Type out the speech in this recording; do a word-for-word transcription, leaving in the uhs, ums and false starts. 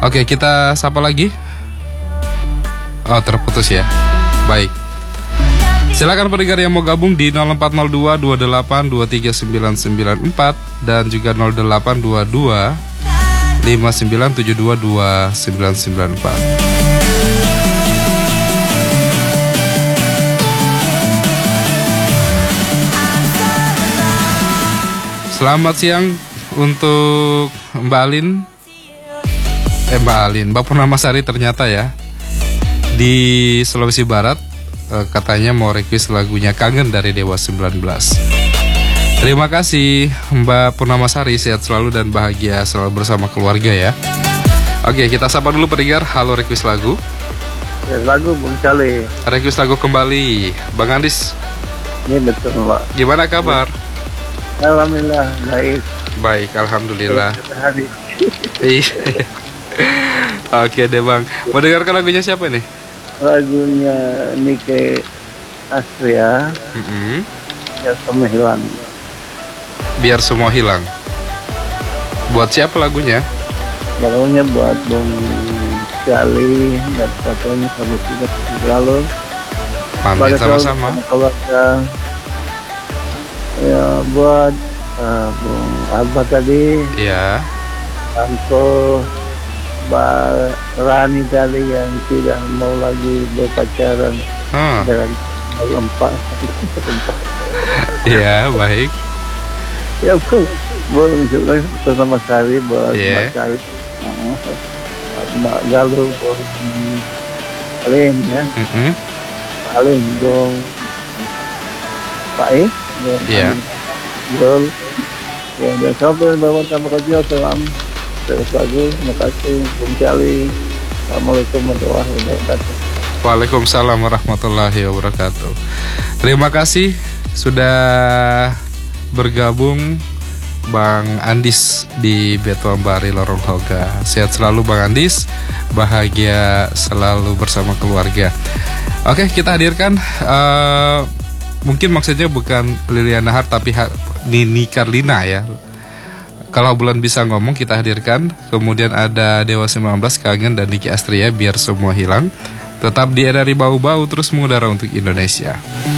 Oke, kita sapa lagi. Oh, terputus ya. Baik. Silakan pendengar yang mau gabung di nol empat nol dua dua delapan dua tiga sembilan sembilan empat dan juga nol delapan dua dua lima sembilan tujuh dua dua sembilan sembilan empat. Selamat siang untuk Mbak Alin. Eh Mbak Alin, Mbak Purnamasari ternyata ya. Di Sulawesi Barat eh, katanya mau request lagunya Kangen dari Dewa sembilan belas. Terima kasih Mbak Purnamasari, sehat selalu dan bahagia selalu bersama keluarga ya. Oke, kita sapa dulu pendengar. Halo, request lagu. Ya, lagu Bung Cale. Request lagu kembali Bang Andis. Ini betul Pak. Gimana kabar? Alhamdulillah baik. Baik, alhamdulillah. Hari. Iya. Oke deh Bang. Mau dengarkan lagunya siapa nih? Lagunya Nike Astria. Mm-hmm. Ya semua hilang. Biar semua hilang. Buat siapa lagunya? Lagunya buat Bung Cali dan satunya sama tiga lalu. Pamit sama-sama. Keluarga. Ya buat uh, Bung Abah tadi. Iya. Tanto Mbak Rani tadi yang tidak mau lagi berpacaran Hmm. dengan empat. Iya, baik. Ya bu, boleh juga pertama kali buat Yeah. Mbak Kali, Mbak Galuh, Bung Alin ya, Mm-hmm. Alin dong, Pak E, Iya. Gol, ya dan sampai bawa tambah kerja salam. Terus lagu, terima kasih Bung Cali. Assalamualaikum warahmatullahi wabarakatuh. Waalaikumsalam warahmatullahi wabarakatuh. Terima kasih sudah bergabung Bang Andis di Betuambari Lorong Hoga. Sehat selalu Bang Andis, bahagia selalu bersama keluarga. Oke, kita hadirkan uh, mungkin maksudnya bukan Liliana Hart tapi ha- Nini Carlina ya. Kalau bulan bisa ngomong kita hadirkan. Kemudian ada Dewa sembilan belas Kangen dan Niki Astria Biar Semua Hilang. Tetap di Edari Bau-Bau terus mengudara untuk Indonesia.